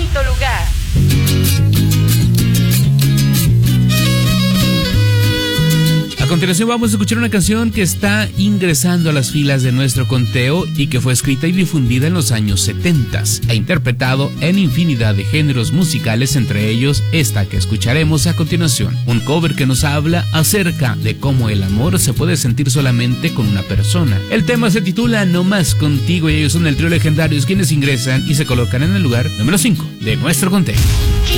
quinto lugar. A continuación vamos a escuchar una canción que está ingresando a las filas de nuestro conteo y que fue escrita y difundida en los años 70 e interpretado en infinidad de géneros musicales, entre ellos esta que escucharemos a continuación, un cover que nos habla acerca de cómo el amor se puede sentir solamente con una persona. El tema se titula No Más Contigo y ellos son el trío Legendarios quienes ingresan y se colocan en el lugar número 5 de nuestro conteo.